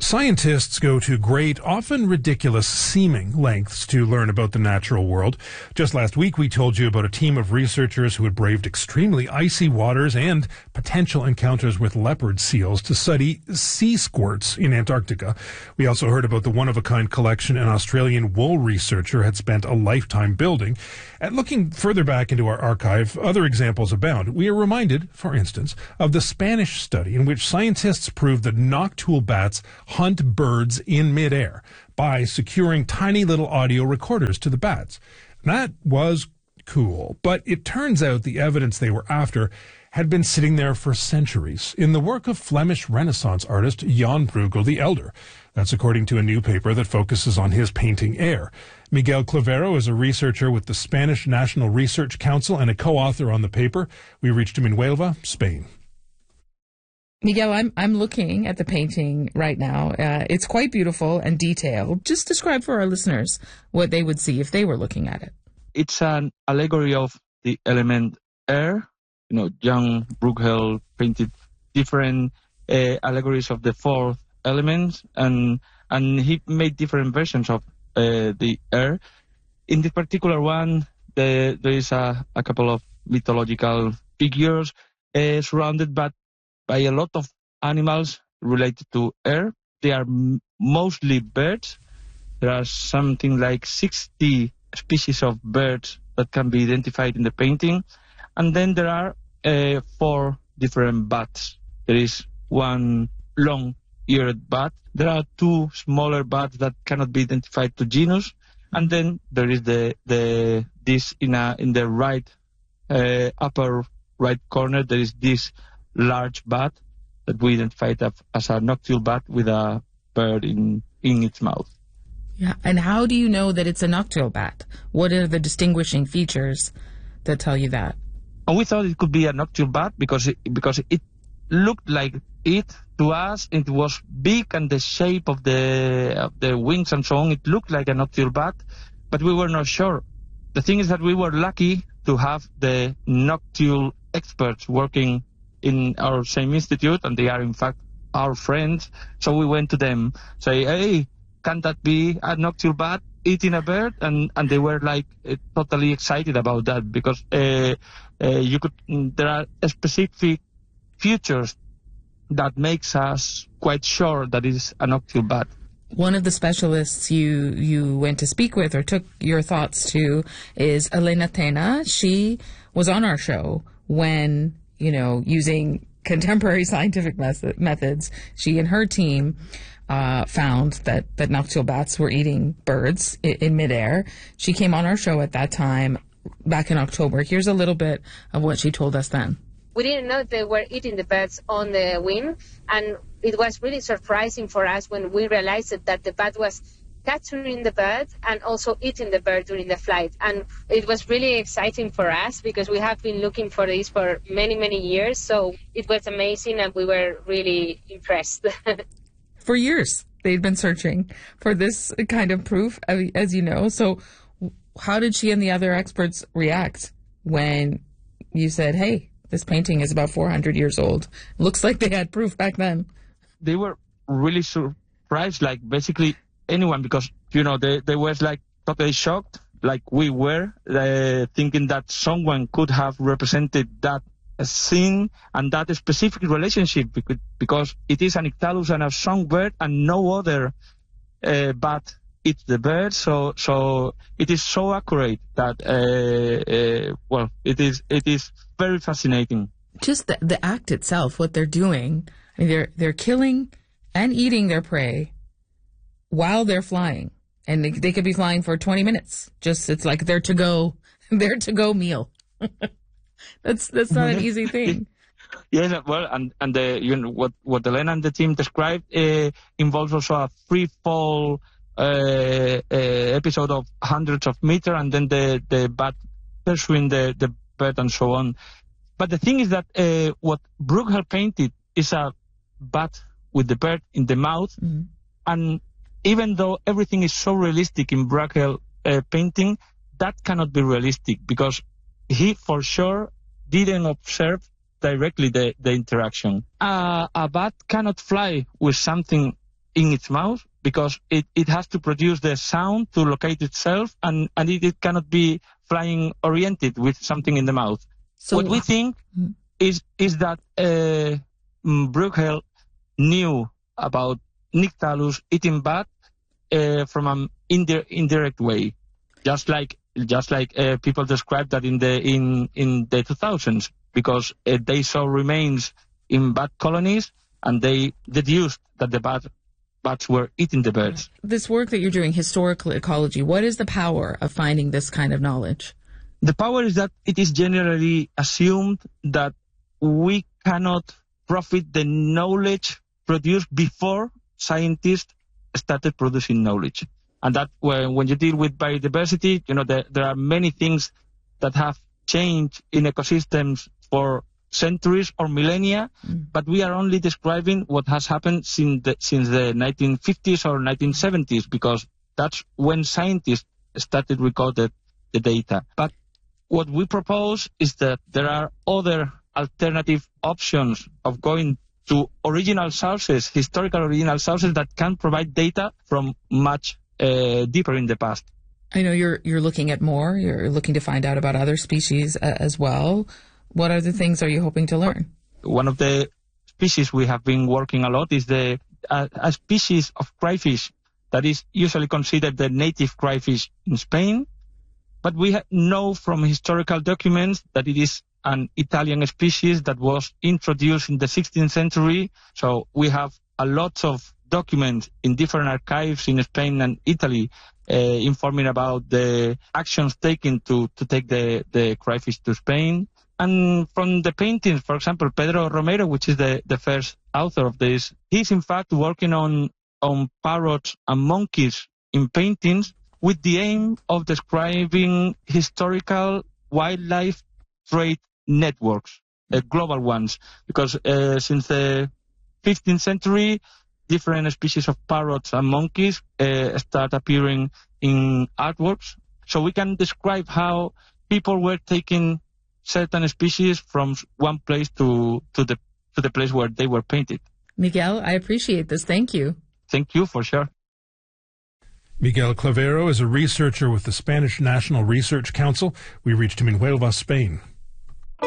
Scientists go to great, often ridiculous-seeming lengths to learn about the natural world. Just last week, we told you about a team of researchers who had braved extremely icy waters and potential encounters with leopard seals to study sea squirts in Antarctica. We also heard about the one-of-a-kind collection an Australian wool researcher had spent a lifetime building. And looking further back into our archive, other examples abound. We are reminded, for instance, of the Spanish study in which scientists proved that noctule bats hunt birds in midair by securing tiny little audio recorders to the bats. That was cool, but it turns out the evidence they were after had been sitting there for centuries in the work of Flemish Renaissance artist Jan Bruegel the Elder. That's according to a new paper that focuses on his painting Air. Miguel Clavero is a researcher with the Spanish National Research Council and a co-author on the paper. We reached him in Huelva, Spain. Miguel, I'm looking at the painting right now. It's quite beautiful and detailed. Just describe for our listeners what they would see if they were looking at it. It's an allegory of the element air. Jan Bruegel painted different allegories of the four elements, and he made different versions of the air. In this particular one, there is a couple of mythological figures surrounded by a lot of animals related to air. They are mostly birds. There are something like 60 species of birds that can be identified in the painting. And then there are 4 different bats. There is one long-eared bat. There are 2 smaller bats that cannot be identified to genus. And then there is this in the right upper right corner. There is this large bat that we identified as a noctule bat with a bird in its mouth. Yeah, and how do you know that it's a noctule bat? What are the distinguishing features that tell you that? And we thought it could be a noctule bat because it looked like it to us. It was big, and the shape of the wings and so on, it looked like a noctule bat, but we were not sure. The thing is that we were lucky to have the noctule experts working in our same institute, and they are in fact our friends. So we went to them, say, hey, can that be a noctule bat eating a bird? And they were like totally excited about that because there are specific features that makes us quite sure that it's a noctule bat. One of the specialists you went to speak with or took your thoughts to is Elena Tena. She was on our show when, using contemporary scientific methods, she and her team found that noctule bats were eating birds in midair. She came on our show at that time back in October. Here's a little bit of what she told us then. We didn't know they were eating the birds on the wing, and it was really surprising for us when we realized that the bat was capturing the bird and also eating the bird during the flight. And it was really exciting for us because we have been looking for this for many, many years. So it was amazing, and we were really impressed. For years, they'd been searching for this kind of proof, as you know. So how did she and the other experts react when you said, hey, this painting is about 400 years old? Looks like they had proof back then. They were really surprised, like basically anyone, because, they were like totally shocked, like we were, thinking that someone could have represented that scene and that specific relationship, because it is an Nyctalus and a songbird, and no other bat eats the bird. So it is so accurate that it is very fascinating. Just the act itself, what they're doing. I mean, they're killing and eating their prey while they're flying, and they could be flying for 20 minutes. It's like their to-go meal. That's not an easy thing. Yes, well, and what Elena and the team described involves also a free fall episode of hundreds of meters, and then the bat pursuing the bird and so on. But the thing is that what Bruegel painted is a bat with the bird in the mouth, and even though everything is so realistic in Bruegel painting, that cannot be realistic because he for sure didn't observe directly the interaction. A bat cannot fly with something in its mouth because it has to produce the sound to locate itself, and it cannot be flying oriented with something in the mouth. So what we think is that Brueghel knew about Nyctalus eating bat from an indirect way, just like people described that in the 2000s, because they saw remains in bat colonies and they deduced that the bats were eating the birds. This work that you're doing, historical ecology, what is the power of finding this kind of knowledge? The power is that it is generally assumed that we cannot profit the knowledge produced before scientists started producing knowledge. And that when you deal with biodiversity, there are many things that have changed in ecosystems for centuries or millennia, but we are only describing what has happened since the 1950s or 1970s, because that's when scientists started recording the data. But what we propose is that there are other alternative options of going to original sources, historical original sources that can provide data from much deeper in the past. I know you're looking at more. You're looking to find out about other species as well. What other things are you hoping to learn? One of the species we have been working a lot is a species of crayfish that is usually considered the native crayfish in Spain. But we know from historical documents that it is an Italian species that was introduced in the 16th century. So we have a lot of documents in different archives in Spain and Italy informing about the actions taken to take the crayfish to Spain. And from the paintings, for example, Pedro Romero, which is the first author of this, he's in fact working on parrots and monkeys in paintings with the aim of describing historical wildlife trade networks, global ones. Because since the 15th century, different species of parrots and monkeys start appearing in artworks. So we can describe how people were taking certain species from one place to the place where they were painted. Miguel, I appreciate this. Thank you. Thank you, for sure. Miguel Clavero is a researcher with the Spanish National Research Council. We reached him in Huelva, Spain.